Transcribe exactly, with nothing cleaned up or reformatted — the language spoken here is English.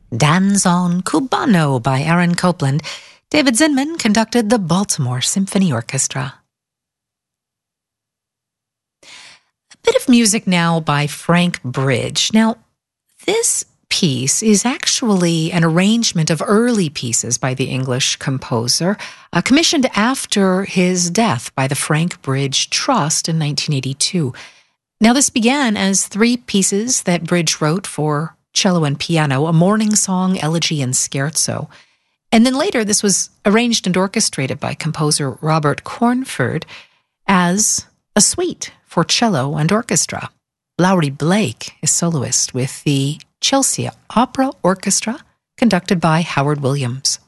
Danzón Cubano by Aaron Copland. David Zinman conducted the Baltimore Symphony Orchestra. A bit of music now by Frank Bridge. Now, this piece is actually an arrangement of early pieces by the English composer, uh, commissioned after his death by the Frank Bridge Trust in nineteen eighty-two. Now, this began as three pieces that Bridge wrote for cello and piano, a morning song, elegy, and scherzo. And then later, this was arranged and orchestrated by composer Robert Cornford as a suite for cello and orchestra. Lowry Blake is soloist with the Chelsea Opera Orchestra, conducted by Howard Williams.